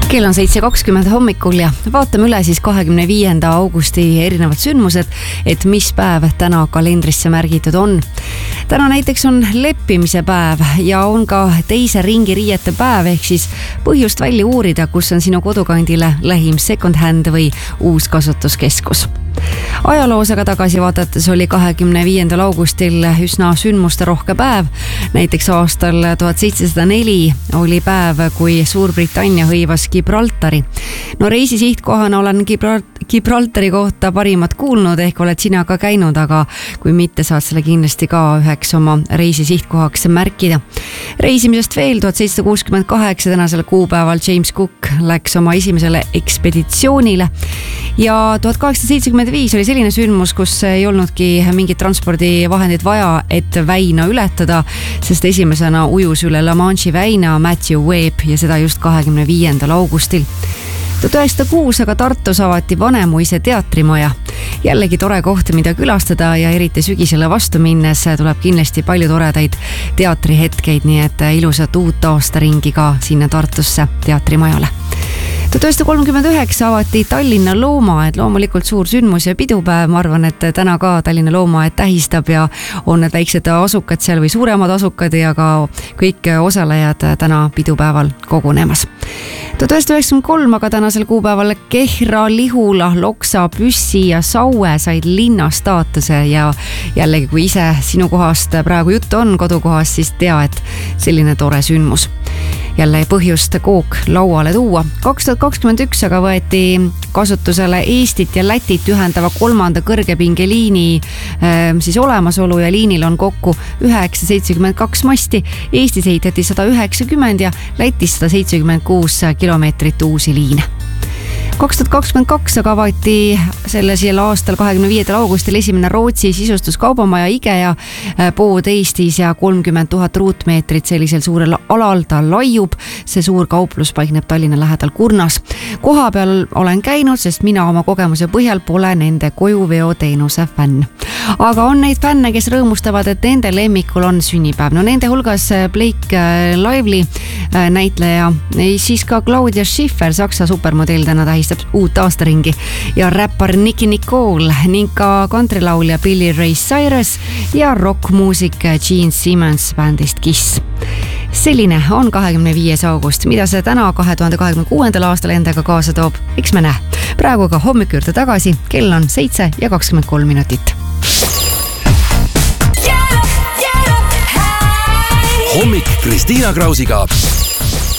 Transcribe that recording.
Kell on 7.20 hommikul ja vaatame üle siis 25. augusti erinevad sündmused, et mis päev täna kalendrisse märgitud on. Täna näiteks on leppimise päev ja on ka teise ringi riiete päev, ehk siis põhjust välja uurida, kus on sinu kodukandile lähim second hand või uus kasutuskeskus. Ajaloos aga tagasi vaadates oli 25. augustil üsna sündmuste rohke päev. Näiteks aastal 1704 oli päev, kui Suurbritannia hõivas Gibraltari. No reisi sihtkohana olen Gibraltari kohta parimat kuulnud, ehk oled sina ka käinud, aga kui mitte, saad selle kindlasti ka üheks oma reisi sihtkohaks märkida. Reisimisest veel 1768 tänasel kuupäeval James Cook läks oma esimesele ekspeditsioonile ja 1875 oli selline sündmus, kus ei olnudki mingit transpordivahendit vaja, et väina ületada, sest esimesena ujus üle La Manche'i väina Matthew Webb ja seda just 25. augustil. 1906 aga Tartus avati Vanemuise teatrimaja. Jällegi tore koht, mida külastada ja eriti sügisele vastu minnes tuleb kindlasti palju toredaid teatrihetkeid, nii et ilusat uut aastaringi ka sinna Tartusse teatrimajale. 1939 avati Tallinna loomaaed, loomulikult suur sündmus ja pidupäev. Ma arvan, et täna ka Tallinna loomaaed tähistab ja on need väiksed asukad seal või suuremad asukad ja ka kõik osalejad täna pidupäeval kogunemas. 1993 aga tänasel kuupäeval Kehra, Lihula, Loksa, Püssi ja Saue said linna staatuse ja jällegi, kui ise sinu kohast praegu juttu on kodukohast, siis tea, et selline tore sündmus. Jälle põhjust kook lauale tuua. 2021 aga võeti kasutusele Eestit ja Lätit ühendava 3. kõrgepingeliini siis olemasolu ja liinil on kokku 972 masti. Eestis ehitati 190 ja Lätis 176 kilomeetrit uusi liine. 2022 aga avati sellel aastal 25. augustil esimene Rootsi sisustuskaubamaja IKEA pood Eestis ja 30 000 ruutmeetrit sellisel suurel alal ta laiub. See suur kauplus paikneb Tallinna lähedal Kurnas. Koha peal olen käinud, sest mina oma kogemuse põhjal pole nende kojuveoteenuse fänn. Aga on neid fänne, kes rõõmustavad, et nende lemmikul on sünnipäev. No nende hulgas Blake Lively näitleja, siis ka Claudia Schiffer, Saksa supermodell, täna tähistab uut aastaringi ja räppar Nicki Nicole ning ka kantrilaulja Billy Ray Cyrus ja rockmuusik Gene Simmons bändist Kiss. Selline on 25. august, mida see täna 2026. aastal endaga kaasa toob, eks me näe. Praegu ka hommiku juurde tagasi, kell on 7:23. Hommik Kristiina Krausiga.